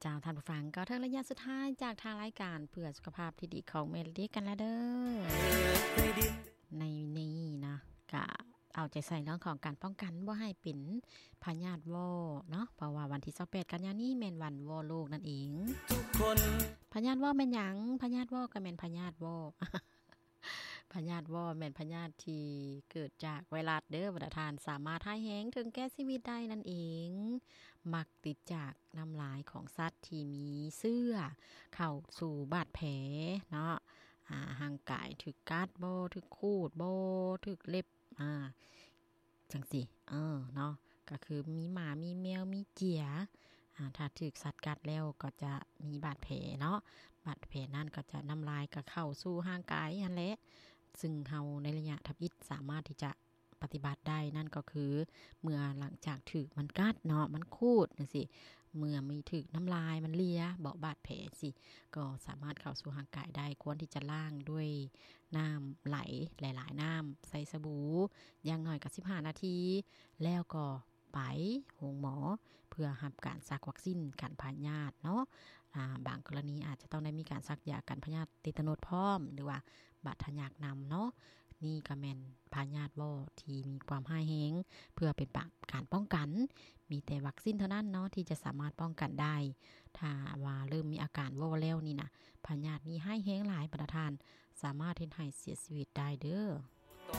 จ้าท่านผู้ฟังก็ถึงระยะสุดท้ายจากทางรายการเพื่อสุขภาพที่ดีของเมโลดี้กันแล้วเด้อในนี้นะก็เอาใจใส่เรื่องของการป้องกันบ่ให้เป็นพยาธิวอเนาะเพราะว่าวันที่28กันยายนนี้แม่นวันวอโลกนั่นเองทุกคนพยาธิวอแม่นหยังพยาธิวอก็แม่นพยาธิวอพยาธิวอแม่นพยาธิที่เกิดจากไวรัสเด้อประทานสามารถให้แห้งถึงแก่ชีวิตได้นั่นเองมักติดจากน้ำลายของสัตว์ที่มีเสื้อเข้าสู่บาดแผลเนาะห่างกายถึกกัดบ่ถึกคูดบ่ถึกเล็บจังสิเนาะก็คือมีหมามีแมวมีเจียถ้าถึกสัตว์กัดแล้วก็จะมีบาดแผลเนาะบาดแผลนั่นก็จะน้ำลายก็เข้าสู่ห่างกายนั่นแหละซึ่งเฮาในระยะทับอิฐสามารถที่จะปฏิบัติได้นั่นก็คือเมื่อหลังจากถึกมันกัดเนาะมันคูดจังซี่เมื่อมีถึกน้ำลายมันเลียเบาะบาดแผลสิก็สามารถเข้าสู่ร่างกายได้ควรที่จะล้างด้วยน้ำไหลหลายๆน้ำใส่สบู่อย่างน้อยก็15นาทีแล้วก็ไปโรงหมอเพื่อรับการซักวัคซีนกันพยาธิเนาะบางกรณีอาจจะต้องได้มีการซักยากันพยาธิเตตาโนสพร้อมหรือว่าบาดทะยักนำเนาะนี่ก็แม่นพยาธิวอที่มีความร้ายแรงเพื่อเป็นการป้องกันมีแต่วัคซีนเท่านั้นเนาะที่จะสามารถป้องกันได้ถ้าว่าเริ่มมีอาการวอแล้วนี่นะพยาธินี้ร้ายแรงหลายประทานสามารถเฮ็ดให้เสียชีวิตได้เด้อ